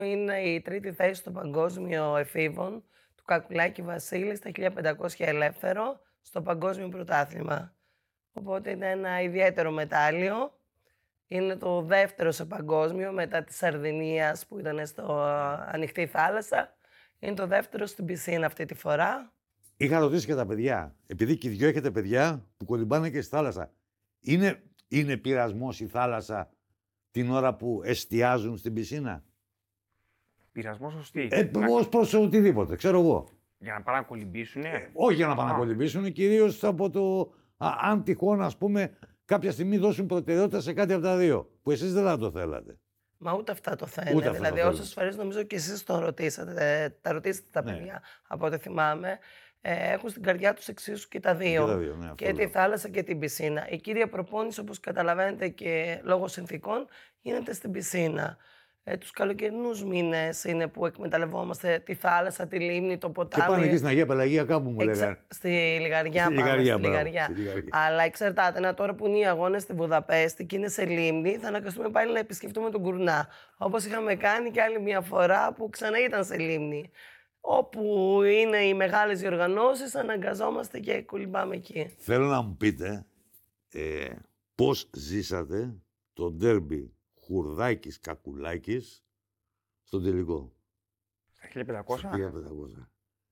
Είναι η τρίτη θέση στο παγκόσμιο εφήβων του Κακουλάκη Βασίλη στα 1500 ελεύθερο στο παγκόσμιο πρωτάθλημα. Οπότε είναι ένα ιδιαίτερο μετάλλιο. Είναι το δεύτερο σε παγκόσμιο μετά της Σαρδινίας που ήταν στο ανοιχτή θάλασσα. Είναι το δεύτερο στην πισίνα αυτή τη φορά. Είχα ρωτήσει και τα παιδιά, επειδή και οι δυο έχετε παιδιά που κολυμπάνε και στη θάλασσα. Είναι πειρασμός η θάλασσα την ώρα που εστιάζουν στην πισίνα? Πειρασμός ως τι? Ως προς οτιδήποτε, ξέρω εγώ. Για να πάνε να κολυμπήσουν. Όχι για να πάνε να κολυμπήσουν, κυρίως από το αν τυχόν, ας πούμε, κάποια στιγμή δώσουν προτεραιότητα σε κάτι από τα δύο. Που εσείς δεν θα το θέλατε. Μα ούτε αυτά το θέλετε. Δηλαδή, όσες φορές νομίζω και εσείς το ρωτήσατε, τα ρωτήσατε τα παιδιά, από ό,τι θυμάμαι, έχουν στην καρδιά τους εξίσου και τα δύο. Και τη θάλασσα και την πισίνα. Η κύρια προπόνηση, όπως καταλαβαίνετε και λόγω συνθήκων, γίνεται στην πισίνα. Τους καλοκαιρινούς μήνες είναι που εκμεταλλευόμαστε τη θάλασσα, τη λίμνη, το ποτάμι. Και πάνε εκεί στην Αγία Πελαγία, κάπου μου λέγανε. Στη Λιγαριά Λιγαριά. Αλλά εξαρτάται, τώρα που είναι οι αγώνες στη Βουδαπέστη και είναι σε λίμνη, θα αναγκαστούμε πάλι να επισκεφτούμε τον Κουρνά. Όπως είχαμε κάνει και άλλη μια φορά που ξανά ήταν σε λίμνη. Όπου είναι οι μεγάλες διοργανώσεις, αναγκαζόμαστε και κολυμπάμε εκεί. Θέλω να μου πείτε πώς ζήσατε το ντέρμπι Χουρδάκης Κακουλάκης στον τελικό. Στα 1500.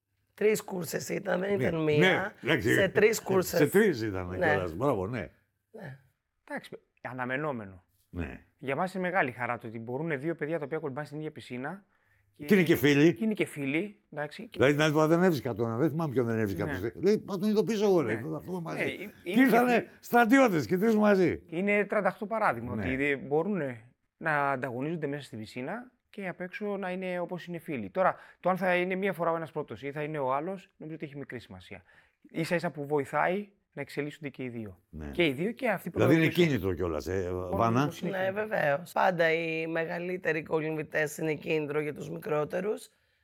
3 κούρσες ήταν, δεν ήταν μία. Σε 3 κούρσες. Σε 3 ήταν κιόλας. Μπράβο, ναι. Εντάξει, αναμενόμενο. Ναι. Για μας είναι μεγάλη χαρά το ότι μπορούν δύο παιδιά τα οποία κολυμπάνε στην ίδια πισίνα. Και είναι και φίλοι. Και είναι και φίλοι. Εντάξει. Δηλαδή την άλλη φορά δεν έβρισκα τον, δεν θυμάμαι ποιον δεν έβρισκα. Λέει, θα τον ειδοποιήσω εγώ, λέει. Και ήρθανε στρατιώτες και τρεις μαζί. Είναι 38 παράδειγμα. Ότι μπορούν να ανταγωνίζονται μέσα στην πισίνα και απ' έξω να είναι όπως είναι φίλοι. Τώρα, το αν θα είναι μία φορά ο ένας πρώτος ή θα είναι ο άλλος, νομίζω ότι έχει μικρή σημασία. Ίσα-ίσα που βοηθάει να εξελίσσονται και οι δύο. Ναι. Και οι δύο και αυτοί που. Δηλαδή είναι κίνητρο κιόλας, Βάνα. Ναι, βεβαίως. Πάντα οι μεγαλύτεροι κολυμβητές είναι κίνητρο για τους μικρότερους.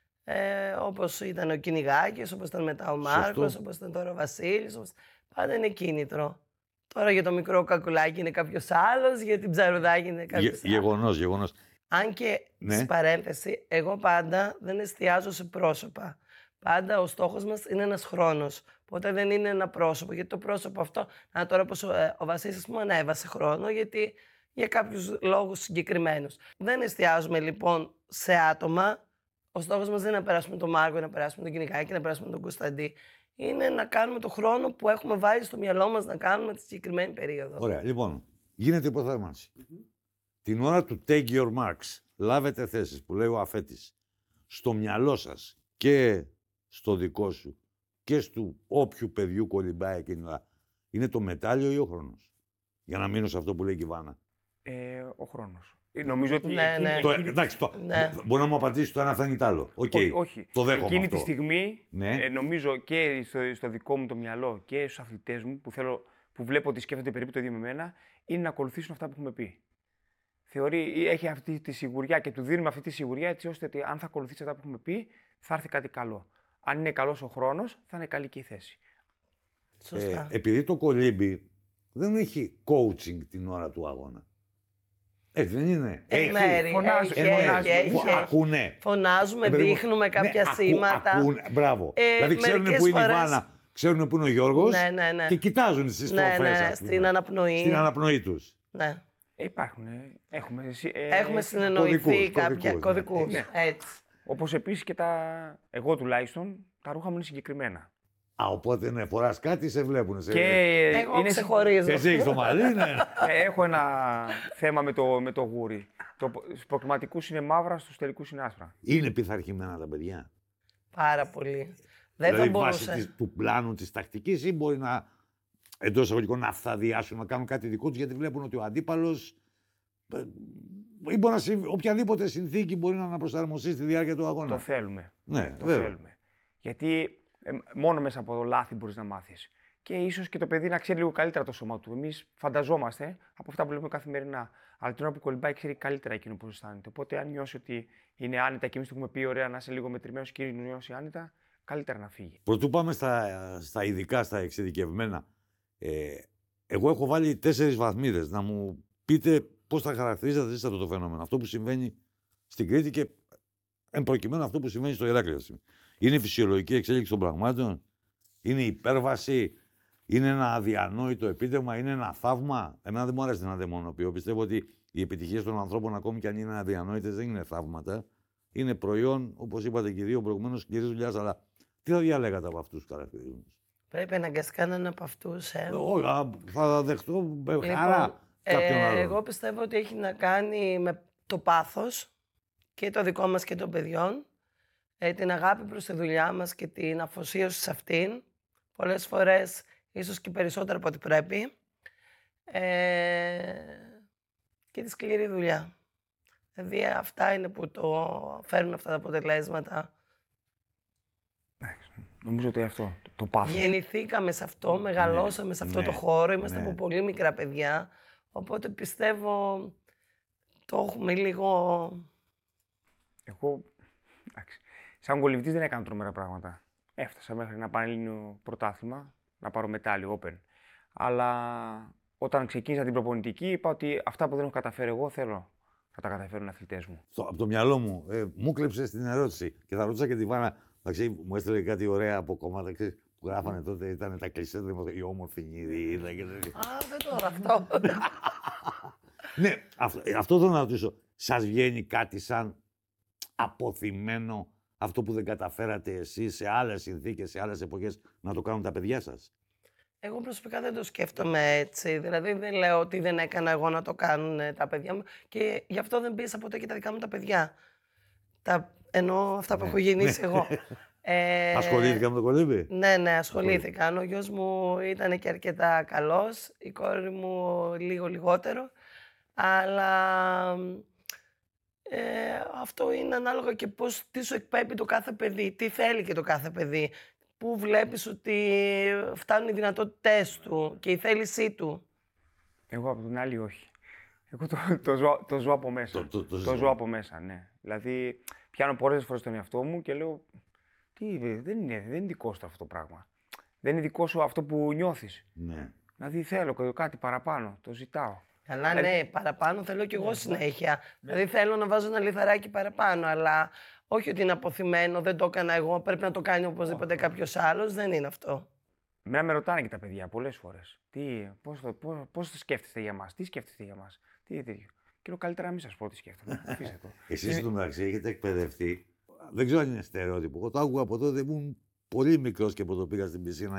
Όπως ήταν ο Κυνηγάκης, όπως ήταν μετά ο Μάρκος, όπως ήταν τώρα ο Βασίλης. Πάντα είναι κίνητρο. Τώρα για το μικρό Κακουλάκι είναι κάποιος άλλος, για την Ψαρουδάκη είναι κάποιος άλλος. Γεγονός. Αν και, σε παρένθεση, εγώ πάντα δεν εστιάζω σε πρόσωπα. Πάντα ο στόχος μας είναι ένας χρόνος. Οπότε δεν είναι ένα πρόσωπο. Γιατί το πρόσωπο αυτό, τώρα όπως ο Βασίλης μου ανέβασε χρόνο, γιατί για κάποιους λόγους συγκεκριμένους. Δεν εστιάζουμε λοιπόν σε άτομα. Ο στόχος μας δεν είναι να περάσουμε τον Μάρκο, να περάσουμε τον Κυνηγάκη, να περάσουμε τον Κωνσταντή. Είναι να κάνουμε το χρόνο που έχουμε βάλει στο μυαλό μας να κάνουμε τη συγκεκριμένη περίοδο. Ωραία. Λοιπόν, γίνεται υποθέρμανση. Την ώρα του take your marks, λάβετε θέσεις που λέει ο αφέτης, στο μυαλό σας και στο δικό σου και στου όποιου παιδιού κολυμπάει εκείνη την ώρα, είναι το μετάλλιο ή ο χρόνος? Για να μείνω σε αυτό που λέει η Βάνα. Ο χρόνος. Νομίζω ότι. Εντάξει, μπορεί να μου απαντήσει το ένα φαίνει τ' άλλο. Όχι. Το δέχομαι. Εκείνη αυτό. τη στιγμή, νομίζω και στο δικό μου το μυαλό και στους αθλητές μου που βλέπω ότι σκέφτονται περίπου το ίδιο με μένα, είναι να ακολουθήσουν αυτά που έχουμε πει. Έχει αυτή τη σιγουριά και του δίνουμε αυτή τη σιγουριά έτσι ώστε ότι αν θα ακολουθήσει αυτά που έχουμε πει, θα έρθει κάτι καλό. Αν είναι καλός ο χρόνος, θα είναι καλή και η θέση. Σωστά. Επειδή το κολύμπι δεν έχει coaching την ώρα του αγώνα. Δεν είναι. Έχει. Ακούνε. Φωνάζουμε, δείχνουμε κάποια σήματα. Μπράβο. Δηλαδή ξέρουν που είναι η Βάνα, ξέρουν που είναι ο Γιώργος και κοιτάζουν στις στροφές. Στην αναπνοή. Στην αναπνοή τους. Ναι. Έχουμε συνεννοηθεί κάποια κωδικούς. Έτσι. Όπως επίσης και εγώ τουλάχιστον, τα ρούχα μου είναι συγκεκριμένα. Οπότε ναι, φοράς κάτι, σε βλέπουν. Εγώ ξεχωρίζω. Εσύ έχεις το μαλλί, ναι. Έχω ένα θέμα με το γούρι. Στους προκριματικούς είναι μαύρα, στους τελικούς είναι άσπρα. Είναι πειθαρχημένα τα παιδιά. Πάρα πολύ. Δεν δηλαδή, θα μπορούσε. Βάσει του πλάνου της τακτικής ή μπορεί να εντός εισαγωγικών να αυθαδιάσουν, να κάνουν κάτι δικό τους γιατί βλέπουν ότι ο αντίπαλος ή μπορεί να οποιαδήποτε συνθήκη μπορεί να αναπροσαρμοστεί στη διάρκεια του αγώνα. Το θέλουμε. Ναι, το θέλουμε. Γιατί μόνο μέσα από λάθη μπορείς να μάθεις. Και ίσως και το παιδί να ξέρει λίγο καλύτερα το σώμα του. Εμείς φανταζόμαστε από αυτά που βλέπουμε καθημερινά. Αλλά την ώρα που κολυμπάει ξέρει καλύτερα εκείνο πώς αισθάνεται. Οπότε, αν νιώσει ότι είναι άνετα και εμείς του έχουμε πει: ωραία, να είσαι λίγο μετρημένος και νιώσει άνετα, καλύτερα να φύγει. Πρωτού πάμε στα ειδικά, στα εξειδικευμένα. Εγώ έχω βάλει 4 βαθμίδες. Να μου πείτε πώς θα χαρακτηρίζατε εσείς αυτό το φαινόμενο. Αυτό που συμβαίνει στην Κρήτη και εν προκειμένου αυτό που συμβαίνει στο Ηράκλειο. Είναι η φυσιολογική εξέλιξη των πραγμάτων, είναι η υπέρβαση, είναι ένα αδιανόητο επίτευγμα, είναι ένα θαύμα. Εμένα δεν μου αρέσει να δαιμονοποιώ. Πιστεύω ότι οι επιτυχίες των ανθρώπων, ακόμη και αν είναι αδιανόητες, δεν είναι θαύματα. Είναι προϊόν, όπως είπατε και οι δύο προηγουμένως, σκληρής δουλειάς. Αλλά τι θα διαλέγατε από αυτούς τους χαρακτηρισμούς? Πρέπει αναγκαστικά να είναι από αυτούς. Θα δεχτώ με χαρά κάποιον άλλον. Εγώ πιστεύω ότι έχει να κάνει με το πάθος και το δικό μας και των παιδιών, την αγάπη προς τη δουλειά μας και την αφοσίωση σε αυτήν, πολλές φορές ίσως και περισσότερο από ό,τι πρέπει, και τη σκληρή δουλειά. Δηλαδή αυτά είναι που το φέρνουν αυτά τα αποτελέσματα. Νομίζω ότι αυτό, το πάθος. Γεννηθήκαμε σε αυτό, μεγαλώσαμε σε αυτό το χώρο, είμαστε από πολύ μικρά παιδιά, οπότε πιστεύω το έχουμε λίγο... Εγώ, εντάξει, σαν κολυβητής δεν έκανα τρομερά πράγματα. Έφτασα μέχρι ένα πανελλήνιο πρωτάθλημα, να πάρω μετάλλιο Open. Αλλά όταν ξεκίνησα την προπονητική, είπα ότι αυτά που δεν έχω καταφέρει εγώ θέλω να τα καταφέρουν οι αθλητές μου. Από το μυαλό μου, μου κλέψες την ερώτηση και θα ρωτούσα και τη Βάνα. Μου έστειλε κάτι ωραία από κόμματα που γράφανε τότε, ήταν τα κλεισέ, η όμορφη νηρίδα και τέτοια. δεν τώρα αυτό. Ναι, αυτό θέλω να ρωτήσω. Σας βγαίνει κάτι σαν αποθυμένο αυτό που δεν καταφέρατε εσείς σε άλλες συνθήκες, σε άλλες εποχές, να το κάνουν τα παιδιά σας? Εγώ προσωπικά δεν το σκέφτομαι έτσι. Δηλαδή δεν λέω ότι δεν έκανα εγώ να το κάνουν τα παιδιά μου και γι' αυτό δεν πίεσα ποτέ και τα δικά μου τα παιδιά. Ενώ αυτά που έχω γεννήσει εγώ. Ασχολήθηκα με το κολύμπι? Ναι, ασχολήθηκαν. Ο γιος μου ήταν και αρκετά καλός, η κόρη μου λίγο λιγότερο. Αλλά αυτό είναι ανάλογα και τι σου εκπέμπει το κάθε παιδί, τι θέλει και το κάθε παιδί. Πού βλέπεις ότι φτάνουν οι δυνατότητές του και η θέλησή του. Εγώ από την άλλη όχι. Εγώ το ζω από μέσα. Το ζω από μέσα, ναι. Δηλαδή πιάνω πολλές φορές τον εαυτό μου και λέω δεν είναι δικό σου αυτό το πράγμα. Δεν είναι δικό σου αυτό που νιώθεις. Ναι. Δηλαδή θέλω κάτι παραπάνω, το ζητάω. Καλά, ναι, παραπάνω θέλω κι εγώ συνέχεια. Δηλαδή θέλω να βάζω ένα λιθαράκι παραπάνω, αλλά όχι ότι είναι αποθυμένο, δεν το έκανα εγώ, πρέπει να το κάνει οπωσδήποτε κάποιος άλλος, δεν είναι αυτό. Εμένα με ρωτάνε και τα παιδιά πολλές φορές. Πώς το σκέφτεστε για μας, τι σκέφτεστε για μας, τι τέτοιο. Και λέω καλύτερα να μην σας πω τι σκέφτομαι. Εσείς στο μεταξύ έχετε εκπαιδευτεί. Δεν ξέρω αν είναι στερεότυπο. Εγώ το άκουγα από τότε, ήμουν πολύ μικρός και πρώτο πήγα στην πισίνα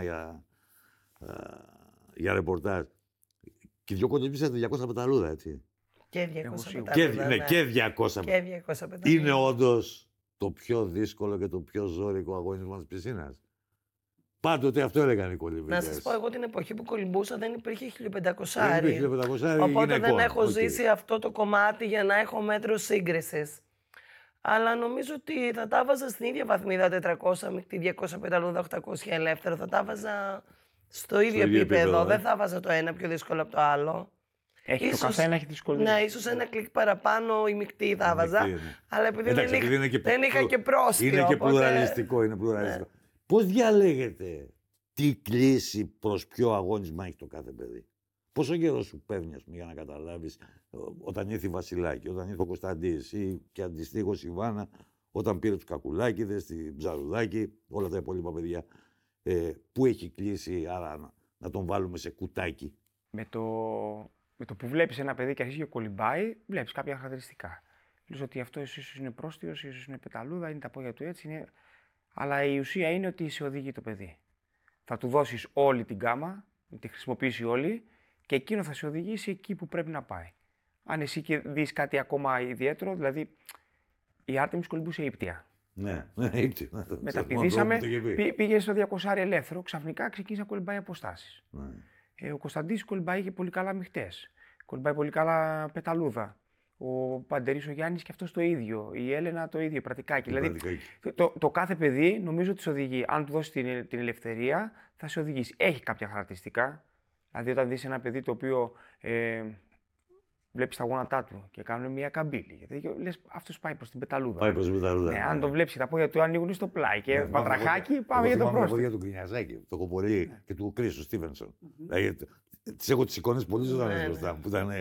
για ρεπορτάζ. Και δυο κολυμπήσατε 200 πεταλούδα, έτσι. Και 200 πεταλούδα. Ναι, και 200 πεταλούδα. Είναι όντως το πιο δύσκολο και το πιο ζώρικο αγώνισμα της πισίνας? Πάντοτε αυτό έλεγαν οι κολυμπητές. Να σας πω, εγώ την εποχή που κολυμπούσα δεν υπήρχε 1500. Οπότε δεν έχω ζήσει αυτό το κομμάτι για να έχω μέτρο σύγκρισης. Αλλά νομίζω ότι θα τα βάζα στην ίδια βαθμίδα 400 μέχρι 200 πεταλούδα, 800 ελεύθερο. Θα τα βάζα στο ίδιο επίπεδο. Δεν θα βάζα το ένα πιο δύσκολο από το άλλο. Το καθένα έχει δυσκολίες. Ναι, ίσως ένα κλικ παραπάνω η μεικτή θα βάζα. Αλλά επειδή δεν είχα και πρόσκυρο. Είναι και πλουραλιστικό. Πώς διαλέγετε τι κλίση προς ποιο αγώνισμα έχει το κάθε παιδί? Πόσο καιρό σου παίρνει, για να καταλάβεις, όταν ήρθε η Βασιλάκη, όταν ήρθε ο Κωνσταντής ή και αντιστοίχως η Βάνα, όταν πήρε τους Κακουλάκηδες, την Ψαρουδάκη, όλα τα υπόλοιπα παιδιά, πού έχει κλείσει, άρα να τον βάλουμε σε κουτάκι? Με το που βλέπεις ένα παιδί και αρχίζει και κολυμπάει, βλέπεις κάποια χαρακτηριστικά. Λες ότι αυτό ίσως είναι πρόστιος, ίσως είναι πεταλούδα, είναι τα πόδια του έτσι, είναι... Αλλά η ουσία είναι ότι σε οδηγεί το παιδί. Θα του δώσεις όλη την γκάμα, να τη χρησιμοποιήσει όλη και εκείνο θα σε οδηγήσει εκεί που πρέπει να πάει. Αν εσύ και δεις κάτι ακόμα ιδιαίτερο, δηλαδή η Άρτεμις κολυμπούσε ύπτια. Ναι, ύπτια. Μεταπηδήσαμε, πήγε στο 200 ελεύθερο, ξαφνικά ξεκίνησε να κολυμπάει αποστάσεις. Ο Κωνσταντής κολυμπάει και πολύ καλά μειχτές. Κολυμπάει πολύ καλά πεταλούδα. Ο Παντερής ο Γιάννης και αυτός το ίδιο. Η Έλενα το ίδιο, πρατικάκι. Δηλαδή το κάθε παιδί νομίζω ότι σε οδηγεί. Αν του δώσει την ελευθερία, θα σε οδηγήσει. Έχει κάποια χαρακτηριστικά. Δηλαδή, όταν δεις ένα παιδί το οποίο βλέπεις τα γόνατά του και κάνουν μια καμπύλη. Γιατί λες, αυτός πάει προς την πεταλούδα. Πάει προς την πεταλούδα. Ναι, αν το βλέπεις, τα πόδια του ανοίγουν στο πλάι και πατραχάκι, πάμε για το πρόστιμο. Τα πόδια του Γκρινιαζάκη, το Κοπολί και του Κρίσου Στίβενσον. Τις έχω τις εικόνες πολύ ζωντανές μπροστά μου.